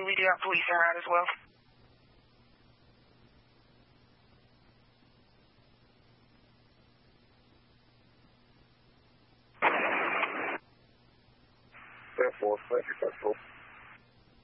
we do have police around as well. Therefore, 94.